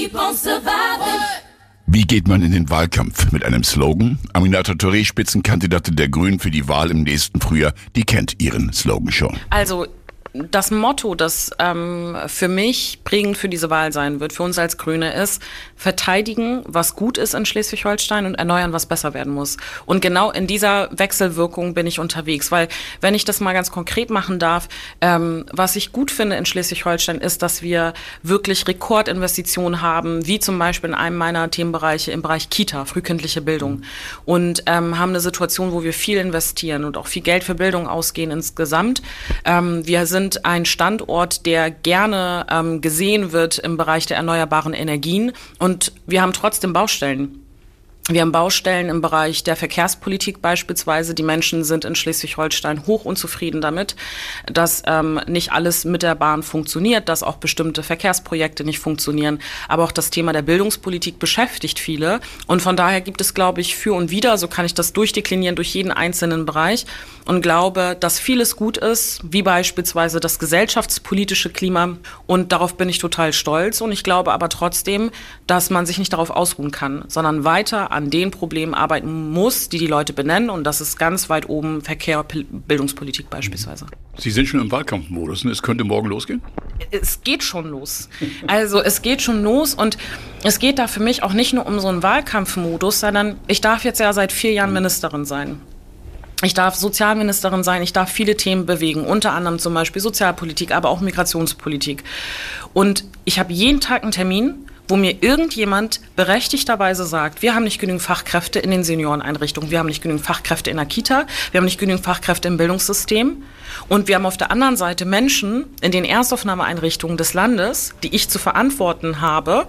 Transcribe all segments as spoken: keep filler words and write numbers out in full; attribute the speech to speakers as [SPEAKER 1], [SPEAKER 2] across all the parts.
[SPEAKER 1] keep on surviving.
[SPEAKER 2] Wie geht man in den Wahlkampf? Mit einem Slogan? Aminata Touré, Spitzenkandidatin der Grünen für die Wahl im nächsten Frühjahr, die kennt ihren Slogan schon.
[SPEAKER 3] Also das Motto, das ähm, für mich prägend für diese Wahl sein wird, für uns als Grüne, ist verteidigen, was gut ist in Schleswig-Holstein und erneuern, was besser werden muss. Und genau in dieser Wechselwirkung bin ich unterwegs, weil, wenn ich das mal ganz konkret machen darf, ähm, was ich gut finde in Schleswig-Holstein ist, dass wir wirklich Rekordinvestitionen haben, wie zum Beispiel in einem meiner Themenbereiche im Bereich Kita, frühkindliche Bildung. Und ähm, haben eine Situation, wo wir viel investieren und auch viel Geld für Bildung ausgehen insgesamt. Ähm, wir sind ein Standort, der gerne ähm, gesehen wird im Bereich der erneuerbaren Energien. Und wir haben trotzdem Baustellen. Wir haben Baustellen im Bereich der Verkehrspolitik beispielsweise. Die Menschen sind in Schleswig-Holstein hoch unzufrieden damit, dass ähm, nicht alles mit der Bahn funktioniert, dass auch bestimmte Verkehrsprojekte nicht funktionieren. Aber auch das Thema der Bildungspolitik beschäftigt viele. Und von daher gibt es, glaube ich, für und wider, so kann ich das durchdeklinieren durch jeden einzelnen Bereich und glaube, dass vieles gut ist, wie beispielsweise das gesellschaftspolitische Klima. Und darauf bin ich total stolz. Und ich glaube aber trotzdem, dass man sich nicht darauf ausruhen kann, sondern weiter an den Problemen arbeiten muss, die die Leute benennen. Und das ist ganz weit oben Verkehr, Bildungspolitik beispielsweise.
[SPEAKER 2] Sie sind schon im Wahlkampfmodus, ne? Es könnte morgen losgehen?
[SPEAKER 3] Es geht schon los. Also es geht schon los und es geht da für mich auch nicht nur um so einen Wahlkampfmodus, sondern ich darf jetzt ja seit vier Jahren Ministerin sein. Ich darf Sozialministerin sein, ich darf viele Themen bewegen, unter anderem zum Beispiel Sozialpolitik, aber auch Migrationspolitik. Und ich habe jeden Tag einen Termin, wo mir irgendjemand berechtigterweise sagt, wir haben nicht genügend Fachkräfte in den Senioreneinrichtungen, wir haben nicht genügend Fachkräfte in der Kita, wir haben nicht genügend Fachkräfte im Bildungssystem und wir haben auf der anderen Seite Menschen in den Erstaufnahmeeinrichtungen des Landes, die ich zu verantworten habe,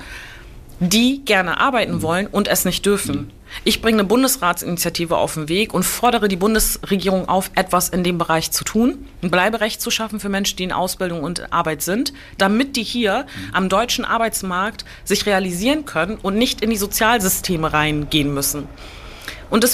[SPEAKER 3] die gerne arbeiten wollen und es nicht dürfen. Ich bringe eine Bundesratsinitiative auf den Weg und fordere die Bundesregierung auf, etwas in dem Bereich zu tun, ein Bleiberecht zu schaffen für Menschen, die in Ausbildung und Arbeit sind, damit die hier am deutschen Arbeitsmarkt sich realisieren können und nicht in die Sozialsysteme reingehen müssen. Und das